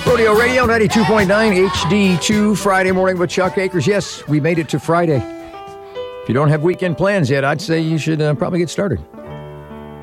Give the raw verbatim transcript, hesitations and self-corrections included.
Rodeo Radio ninety-two point nine H D two, Friday morning with Chuck Akers. Yes, we made it to Friday. If you don't have weekend plans yet, I'd say you should uh, probably get started.